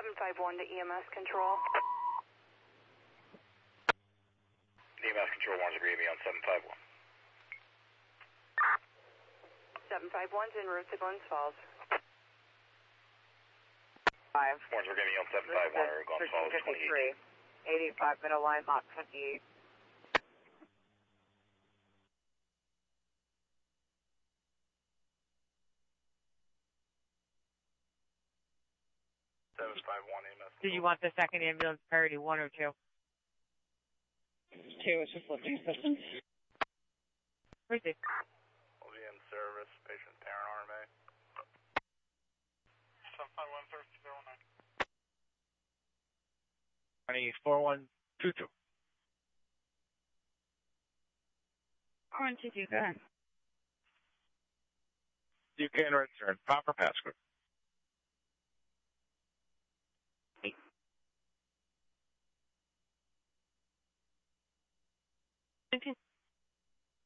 751 to EMS control. EMS control 1's agree me on 751. 751's en route to Glens Falls. 5. 1's agree me on 751 or Glens Falls 28. 85 middle line, Mach 28. Do you want the second ambulance priority 1 or 2? 2, it's just lifting assistance. Receive. Will be in service, patient parent RMA. 751 3209. 4122. 122, go ahead. You can return. Proper passcode. Okay.